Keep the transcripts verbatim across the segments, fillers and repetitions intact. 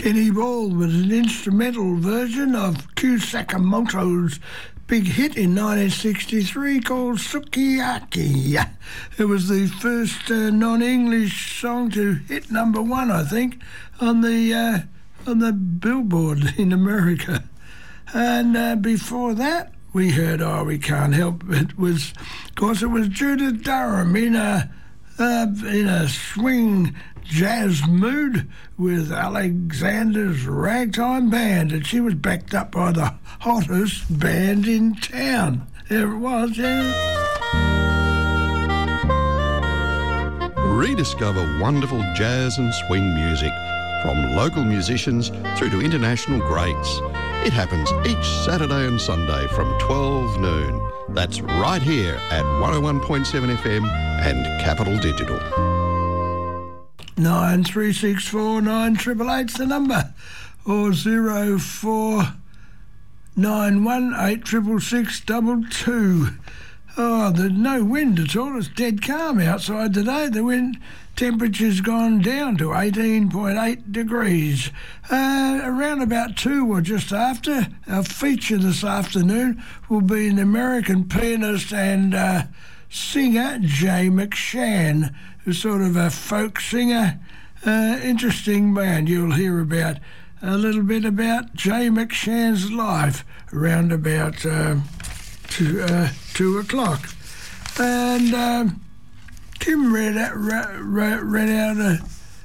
Kenny Ball with an instrumental version of Q Sakamoto's big hit in nineteen sixty-three called Sukiyaki. It was the first uh, non-English song to hit number one, I think, on the uh, on the Billboard in America. And uh, before that, we heard "Oh, We Can't Help." It was, of course, it was Judith Durham in a uh, in a swing jazz mood with Alexander's Ragtime Band, and she was backed up by the hottest band in town. There it was, yeah. Rediscover wonderful jazz and swing music, from local musicians through to international greats. It happens each Saturday and Sunday from twelve noon. That's right here at one oh one point seven F M and Capital Digital. Nine three six four nine triple eight's the number, or zero four nine one eight triple six double two. Oh, there's no wind at all. It's dead calm outside today. The wind temperature's gone down to eighteen point eight degrees. Uh, around about two or just after, our feature this afternoon will be an American pianist and uh, singer, Jay McShann, who's sort of a folk singer. Uh, interesting man. You'll hear about a little bit about Jay McShann's life around about uh, two, uh, two o'clock. And um, Kim read out, read, read out a,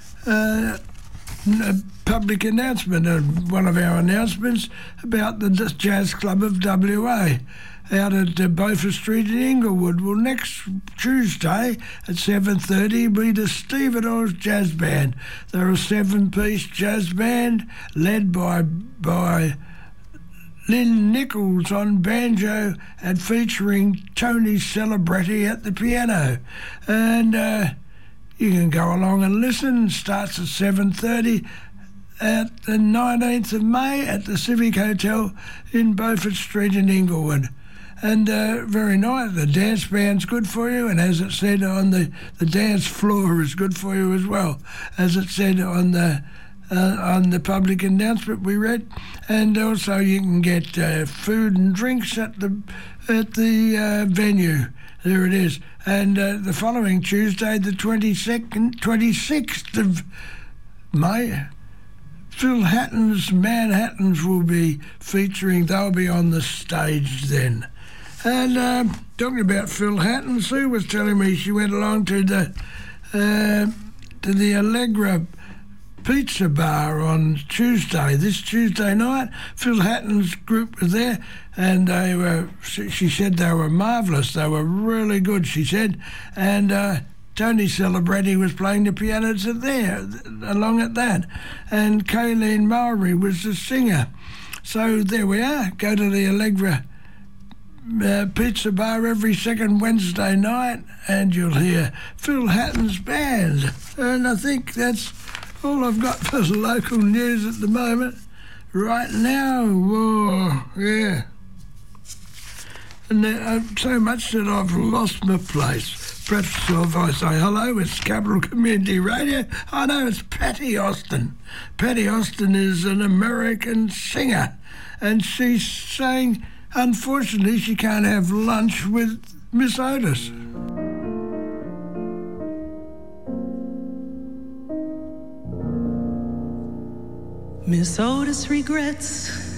a, a public announcement, uh, one of our announcements about the Jazz Club of W A out at uh, Beaufort Street in Inglewood. Well, next Tuesday at seven thirty will be the Stevedores Jazz Band. They're a seven-piece jazz band led by by Lynn Nichols on banjo and featuring Tony Celebretti at the piano. And uh, you can go along and listen. It starts at seven thirty at the nineteenth of May at the Civic Hotel in Beaufort Street in Inglewood. And uh, very nice. The dance band's good for you, and as it said on the, the dance floor is good for you as well, as it said on the uh, on the public announcement we read. And also you can get uh, food and drinks at the at the uh, venue. There it is. And uh, the following Tuesday, the twenty-second, twenty-sixth of May, Phil Hatton's Manhattans will be featuring. They'll be on the stage then. And um, talking about Phil Hatton, Sue was telling me she went along to the uh, to the Allegra Pizza Bar on Tuesday, this Tuesday night. Phil Hatton's group was there, and they were. She said they were marvellous. They were really good, she said, and uh, Tony Celebretti was playing the piano there, along at that, and Kayleen Mowry was the singer. So there we are. Go to the Allegra Uh, Pizza Bar every second Wednesday night, and you'll hear Phil Hatton's band. And I think that's all I've got for local news at the moment. Right now, whoa, yeah. And there, uh, so much that I've lost my place. Perhaps if I say hello, it's Capital Community Radio. I know it's Patty Austin. Patty Austin is an American singer, and she's saying, unfortunately, she can't have lunch with Miss Otis. Miss Otis regrets